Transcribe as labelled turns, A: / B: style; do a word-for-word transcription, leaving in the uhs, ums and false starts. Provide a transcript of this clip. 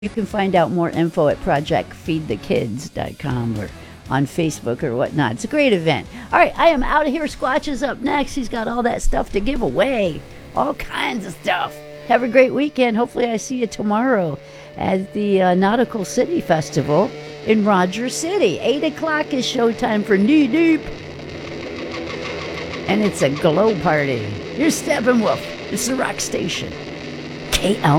A: You can find out more info at project feed the kids dot com or on Facebook or whatnot. It's a great event. All right, I am out of here. Squatch is up next. He's got all that stuff to give away. All kinds of stuff. Have a great weekend. Hopefully I see you tomorrow at the uh, Nautical City Festival in Rogers City. eight o'clock is showtime for Knee Deep. And it's a glow party. You're Steppenwolf. It's the Rock Station. K L